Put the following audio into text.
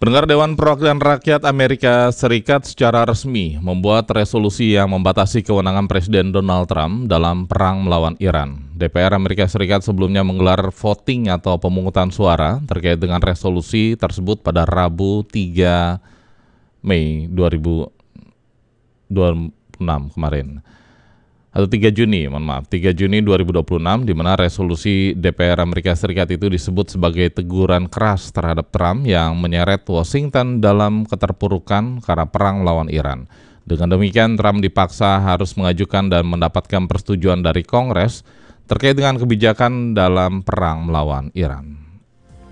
Pendengar, Dewan Perwakilan Rakyat Amerika Serikat secara resmi membuat resolusi yang membatasi kewenangan Presiden Donald Trump dalam perang melawan Iran. DPR Amerika Serikat sebelumnya menggelar voting atau pemungutan suara terkait dengan resolusi tersebut pada Rabu 3 Mei 2026 kemarin. Atau 3 Juni 2026, di mana resolusi DPR Amerika Serikat itu disebut sebagai teguran keras terhadap Trump yang menyeret Washington dalam keterpurukan karena perang melawan Iran. Dengan demikian, Trump dipaksa harus mengajukan dan mendapatkan persetujuan dari Kongres terkait dengan kebijakan dalam perang melawan Iran.